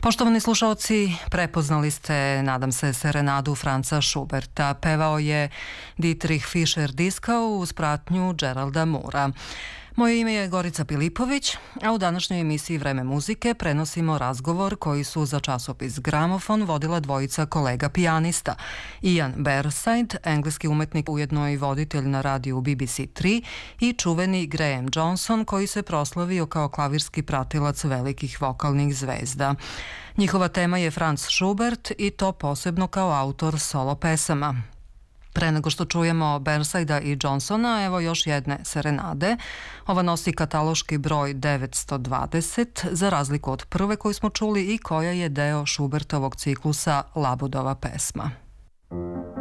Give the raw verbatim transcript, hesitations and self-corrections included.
Poštovani slušalci, prepoznali ste, nadam se, serenadu Franca Schuberta. Pevao je Dietrich Fischer-Dieskau uz pratnju Geralda Moora. Moje ime je Gorica Pilipović, a u današnjoj emisiji Vreme muzike prenosimo razgovor koji su za časopis Gramofon vodila dvojica kolega pijanista. Ian Bearside, engleski umetnik, ujedno i voditelj na radiju B B C tri, i čuveni Graham Johnson, koji se proslavio kao klavirski pratilac velikih vokalnih zvezda. Njihova tema je Franz Schubert i to posebno kao autor solo pesama. Pre nego što čujemo Bearsidea i Johnsona, evo još jedne serenade. Ova nosi kataloški broj devetsto dvadeset, za razliku od prve koju smo čuli i koja je deo Schubertovog ciklusa Labudova pesma.